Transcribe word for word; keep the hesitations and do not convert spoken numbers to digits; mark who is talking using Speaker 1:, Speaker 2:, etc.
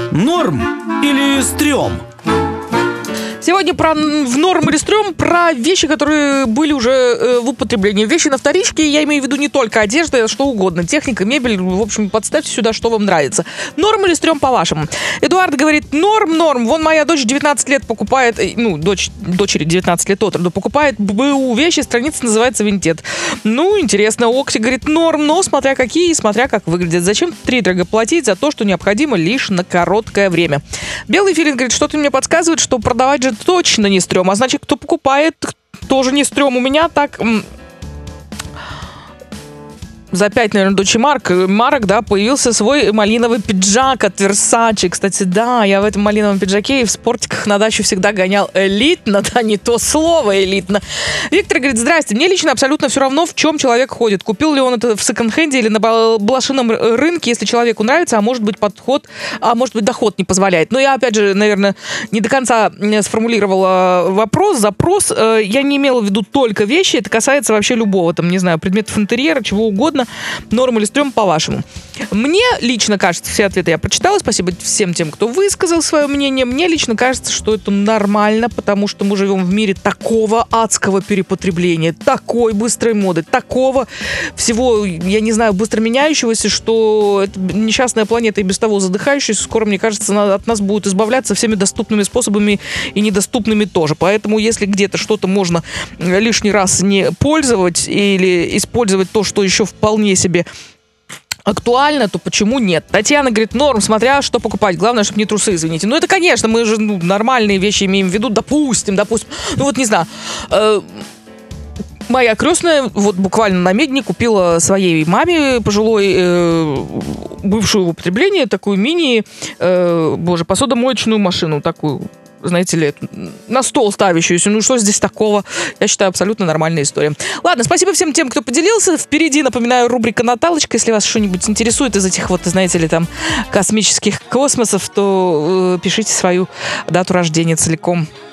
Speaker 1: Норм или стрём?
Speaker 2: Сегодня про в норм или стрём, про вещи, которые были уже э, в употреблении. Вещи на вторичке, я имею в виду не только одежда, а что угодно. Техника, мебель, в общем, подставьте сюда, что вам нравится. Норм или стрём, по-вашему? Эдуард говорит, норм, норм. Вон моя дочь девятнадцать лет покупает, ну, дочь, дочери девятнадцать лет от роду, покупает БУ вещи, страница называется «Винтет». Ну, интересно. Окси говорит, норм, но смотря какие и смотря как выглядят. Зачем втридорого платить за то, что необходимо лишь на короткое время? Белый филин говорит, что-то мне подсказывает, что продавать же точно не стрём, а значит, кто покупает, тоже не стрём. У меня так... За пять, наверное, дочи Марк, марок, да, появился свой малиновый пиджак от Versace. Кстати, да, я в этом малиновом пиджаке и в спортиках на дачу всегда гонял элитно, да, не то слово элитно. Виктор говорит, здрасте, мне лично абсолютно все равно, в чем человек ходит. Купил ли он это в секонд-хенде или на блошином рынке, если человеку нравится, а может быть подход, а может быть доход не позволяет. Но я, опять же, наверное, не до конца сформулировала вопрос, запрос. Я не имела в виду только вещи, это касается вообще любого, там, не знаю, предметов интерьера, чего угодно. Норм или стрём, по-вашему? Мне лично кажется, все ответы я прочитала, спасибо всем тем, кто высказал свое мнение. Мне лично кажется, что это нормально, потому что мы живем в мире такого адского перепотребления, такой быстрой моды, такого всего, я не знаю, быстро меняющегося, что эта несчастная планета и без того задыхающаяся, скоро, мне кажется, от нас будет избавляться всеми доступными способами и недоступными тоже. Поэтому, если где-то что-то можно лишний раз не пользовать или использовать то, что еще вполне вполне себе актуально, то почему нет? Татьяна говорит, норм, смотря что покупать. Главное, чтобы не трусы, извините. Ну, это, конечно, мы же ну, нормальные вещи имеем в виду. Допустим, допустим. Ну, вот не знаю. Э- Моя крестная вот буквально на Медне купила своей маме пожилой, э, бывшую в употреблении, такую мини, э, боже, посудомоечную машину такую. Знаете ли, на стол ставящуюся. Ну, что здесь такого? Я считаю, абсолютно нормальная история. Ладно, спасибо всем тем, кто поделился. Впереди, напоминаю, рубрика «Наталочка». Если вас что-нибудь интересует из этих вот, знаете ли, там, космических космосов, то э, пишите свою дату рождения целиком.